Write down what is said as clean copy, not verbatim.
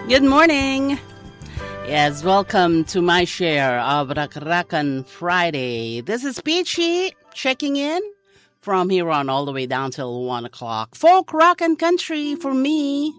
Good morning. Yes, welcome to my share of Rakrakan Friday. This is Peachy checking in from here on all the way down till 1 o'clock. Folk, rock, and country for me.